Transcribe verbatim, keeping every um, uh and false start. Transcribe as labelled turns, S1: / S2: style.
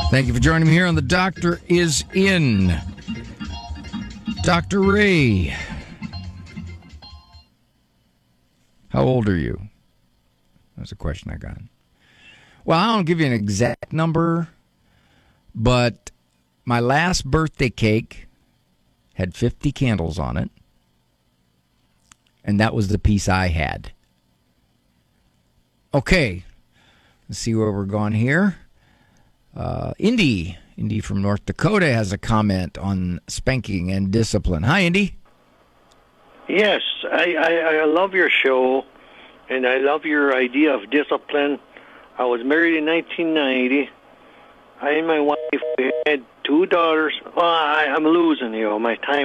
S1: Thank you for joining me here on The Doctor Is In. Doctor Ray, how old are you? That's a question I got. Well, I don't give you an exact number, but my last birthday cake had fifty candles on it, and that was the piece I had. Okay, let's see where we're going here. Uh, Indy, Indy from North Dakota has a comment on spanking and discipline. Hi, Indy.
S2: Yes, I, I, I love your show, and I love your idea of discipline. I was married in nineteen ninety. I and my wife, we had two daughters. Well, I, I'm losing, you know, my time